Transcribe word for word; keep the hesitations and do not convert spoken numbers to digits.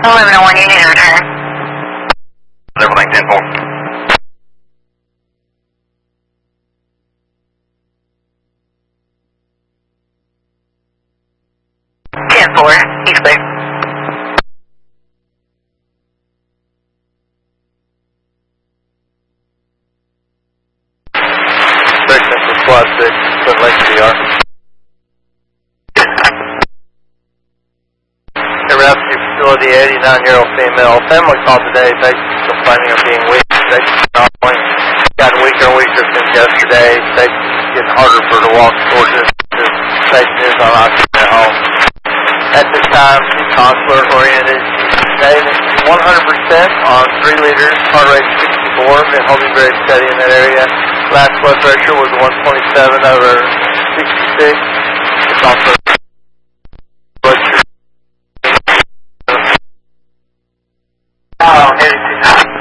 eleven oh one, you need to return. Everything ten four. ten four, he's clear. Section for Squad six, Twin Lake C R. Rescue Facility, eighty-nine-year-old female. Family called today, patient complaining of being weak. Patient's not only gotten weaker and weaker since yesterday. Patient's getting harder for her to walk towards us. This patient is on oxygen at home. At this time, she's consular oriented. She's staying one hundred percent on three liters, heart rate sixty-four, and holding very steady in that area. Last blood pressure was one twenty-seven over sixty-six. It's also blood sugar. Oh, eighty-two.